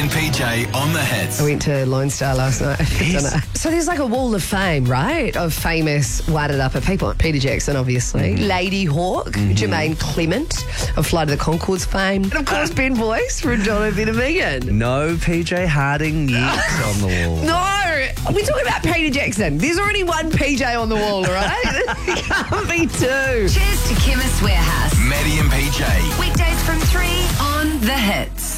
and PJ on the hits. I went to Lone Star last night. So there's like a wall of fame, right? Of famous wadded upper people. Peter Jackson, obviously. Lady Hawk. Jermaine Clement of Flight of the Conchords fame. And of course, Ben Boyce from Jonathan and Megan. No PJ Harding yet on the wall. No, we're talking about Peter Jackson. There's already one PJ on the wall, all right? There can't be two. Cheers to Chemist Warehouse. Maddie and PJ. Weekdays from 3 on The Hits.